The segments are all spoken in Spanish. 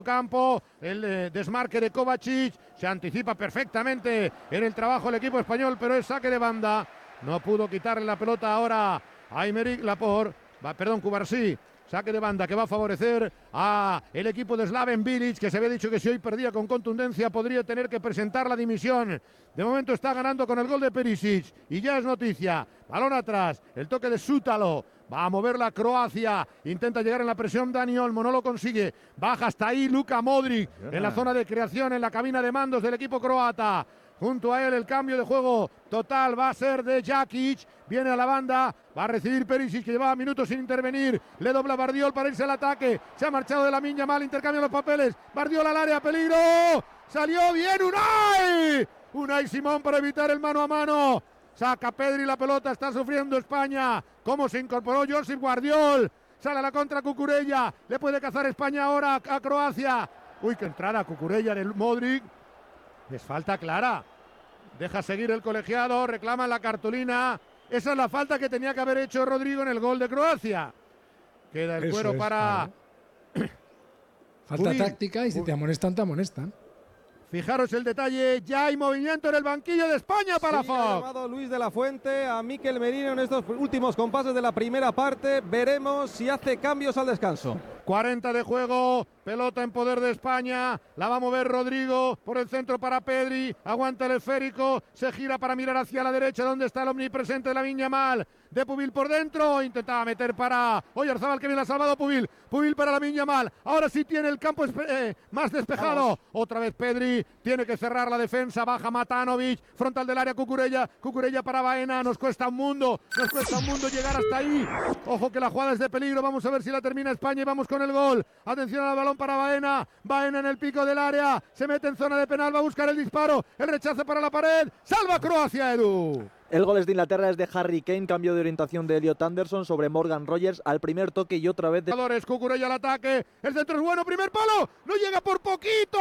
campo, el desmarque de Kovacic, se anticipa perfectamente en el trabajo el equipo español, pero es saque de banda, no pudo quitarle la pelota ahora a Aymeric Laporte, Cubarsí. Saque de banda que va a favorecer a el equipo de Slaven Bilic, que se había dicho que si hoy perdía con contundencia podría tener que presentar la dimisión. De momento está ganando con el gol de Perisic y ya es noticia. Balón atrás, el toque de Sútalo. Va a mover la Croacia, intenta llegar en la presión Dani Olmo, no lo consigue. Baja hasta ahí Luka Modric en la zona de creación, en la cabina de mandos del equipo croata. Junto a él el cambio de juego total va a ser de Jakic. Viene a la banda, va a recibir Perisic, que llevaba minutos sin intervenir. Le dobla Bardiol para irse al ataque. Se ha marchado de Lamine Yamal, intercambia los papeles. Bardiol al área, peligro. Salió bien Unai. Unai Simón para evitar el mano a mano. Saca Pedri la pelota, está sufriendo España. ¿Cómo se incorporó Josip Guardiol? Sale a la contra Cucurella. Le puede cazar España ahora a Croacia. Uy, que entrada Cucurella del Modric. Les falta clara. Deja seguir el colegiado, reclama la cartulina. Esa es la falta que tenía que haber hecho Rodrigo en el gol de Croacia. Queda el cuero para... Falta táctica y si te amonestan, te amonestan. Fijaros el detalle, ya hay movimiento en el banquillo de España para Fox. Ha llamado Luis de la Fuente a Mikel Merino en estos últimos compases de la primera parte. Veremos si hace cambios al descanso. 40 de juego, pelota en poder de España, la va a mover Rodrigo por el centro para Pedri, aguanta el esférico, se gira para mirar hacia la derecha donde está el omnipresente Lamine Yamal, de Pubil por dentro, intentaba meter para Oyarzabal, que bien la ha salvado Pubil para Lamine Yamal, ahora sí tiene el campo más despejado. Vamos. Otra vez Pedri, tiene que cerrar la defensa, baja Matanovic, frontal del área Cucurella para Baena, nos cuesta un mundo llegar hasta ahí. Ojo que la jugada es de peligro, vamos a ver si la termina España y vamos con el gol. Atención al balón para Baena en el pico del área, se mete en zona de penal, va a buscar el disparo, el rechazo para la pared, salva Croacia, Edu. El gol de Inglaterra es de Harry Kane, cambio de orientación de Elliot Anderson sobre Morgan Rogers al primer toque y otra vez de... Cucurella al ataque, el centro es bueno, primer palo, no llega por poquito,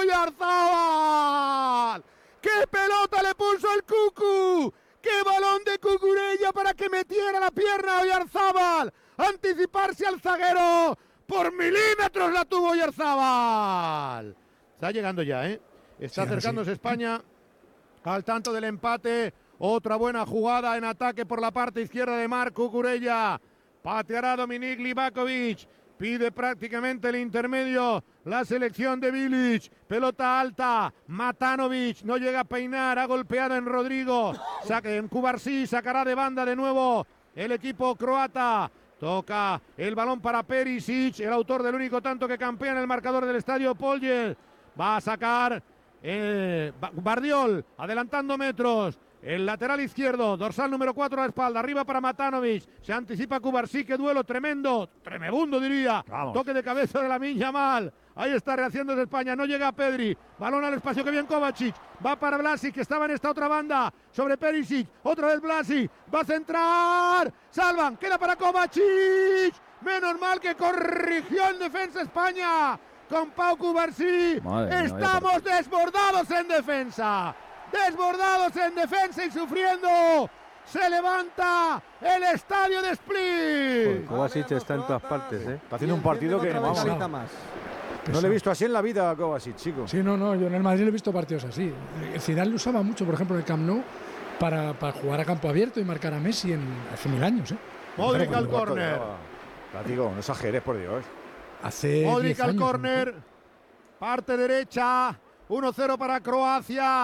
Oyarzabal. ¡Qué pelota le puso el Cucu! ¡Qué balón de Cucurella para que metiera la pierna Oyarzabal! Anticiparse al zaguero, por milímetros la tuvo Oyarzabal. Está llegando ya, está acercándose España al tanto del empate. Otra buena jugada en ataque por la parte izquierda de Marc Cucurella. Pateará Dominik Livakovic. Pide prácticamente el intermedio la selección de Bilic. Pelota alta. Matanovic no llega a peinar. Ha golpeado en Rodrigo. Saque en Cubarsí. Sacará de banda de nuevo el equipo croata. Toca el balón para Perisic, el autor del único tanto que campea en el marcador del estadio Polje. Va a sacar Bardiol, adelantando metros. El lateral izquierdo, dorsal número 4 a la espalda, arriba para Matanovic, se anticipa Cubarsí, qué duelo tremebundo diría. Vamos. Toque de cabeza de Lamine Yamal, ahí está rehaciéndose España, no llega a Pedri, balón al espacio, que bien Kovacic, va para Vlasic, que estaba en esta otra banda, sobre Perisic, otra vez Vlasic, va a centrar, salvan, queda para Kovacic, menos mal que corrigió en defensa España, con Pau Cubarsí, estamos desbordados en defensa. Desbordados en defensa y sufriendo. Se levanta el estadio de Split. Kovacic está en todas partes, Está haciendo un partido que no le he visto así en la vida a Kovacic, chico. Sí, no, yo en el Madrid no he visto partidos así. Zidane lo usaba mucho, por ejemplo, en el Camp Nou para jugar a campo abierto y marcar a Messi hace 1000 años. Modric al córner. Digo, no exageres, por Dios. Modric al córner. Parte derecha. 1-0 para Croacia.